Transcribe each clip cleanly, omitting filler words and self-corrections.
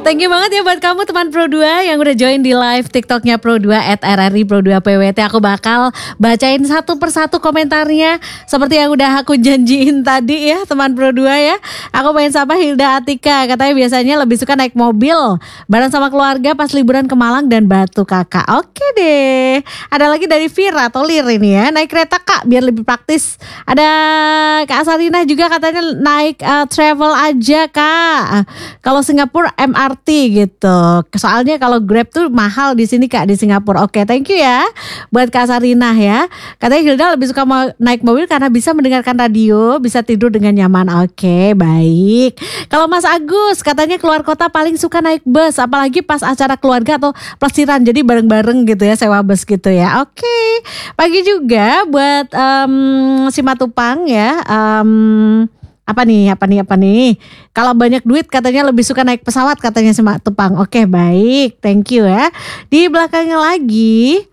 Thank you banget ya buat kamu teman Pro2 yang udah join di live TikToknya Pro2 @RRI Pro2 PWT. Aku bakal bacain satu persatu komentarnya seperti yang udah aku janjiin tadi ya teman Pro2 ya. Aku pengen sapa Hilda Atika, katanya biasanya lebih suka naik mobil bareng sama keluarga pas liburan ke Malang dan Batu Kakak. Oke deh. Ada lagi dari Vira Tolir ini ya, naik kereta Kak biar lebih praktis. Ada Kak Sarina juga katanya naik travel aja Kak. Kalau Singapura MRT gitu. Soalnya kalau Grab tuh mahal di sini Kak di Singapura. Oke, thank you ya buat Kak Sarina ya. Katanya Hilda lebih suka naik mobil karena bisa mendengarkan radio, bisa tidur dengan nyaman. Oke, baik. Kalau Mas Agus katanya keluar kota paling suka naik bus, apalagi pas acara keluarga atau plesiran. Jadi bareng-bareng gitu ya, sewa bus gitu ya. Oke. Pagi juga buat Simatupang ya. Apa nih? Kalau banyak duit katanya lebih suka naik pesawat katanya sama Tupang. Oke, baik. Thank you ya. Di belakangnya lagi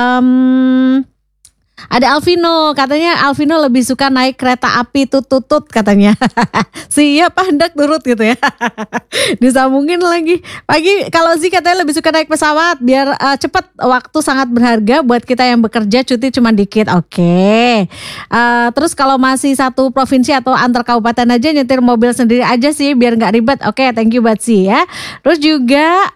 ada Alvino, katanya Alvino lebih suka naik kereta api tutut katanya. Siap hendak turut gitu ya. Disambungin lagi. Pagi kalau sih katanya lebih suka naik pesawat biar cepet, waktu sangat berharga buat kita yang bekerja, cuti cuma dikit. Oke. Terus kalau masih satu provinsi atau antar kabupaten aja nyetir mobil sendiri aja sih biar nggak ribet. Oke, thank you Batsi ya. Terus juga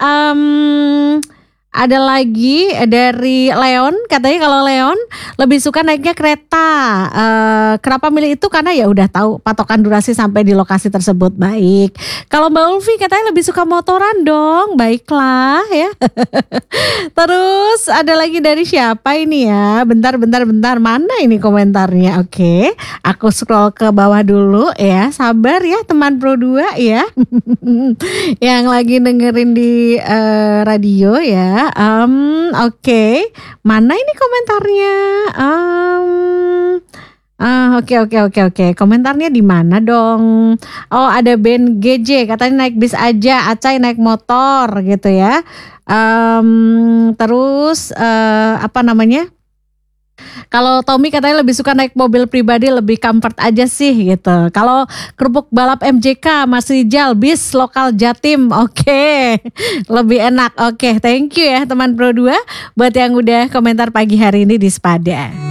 ada lagi dari Leon, katanya kalau Leon lebih suka naiknya kereta. Kenapa milih itu? Karena ya udah tahu patokan durasi sampai di lokasi tersebut. Baik. Kalau Mbak Ulfi katanya lebih suka motoran dong. Baiklah ya. Terus ada lagi dari siapa ini ya? Bentar. Mana ini komentarnya? Oke. Aku scroll ke bawah dulu ya. Sabar ya teman Pro2 ya. Yang lagi dengerin di radio ya. Oke. Mana ini komentarnya? Oke. Komentarnya di mana dong? Oh, ada Ben GJ katanya naik bis aja, Acai naik motor gitu ya. Terus apa namanya? Kalau Tommy katanya lebih suka naik mobil pribadi, lebih comfort aja sih gitu. Kalau kerupuk balap MJK masih Rijal, bis lokal Jatim. Oke. Lebih enak. Oke, thank you ya teman Pro2 buat yang udah komentar pagi hari ini di Sepada.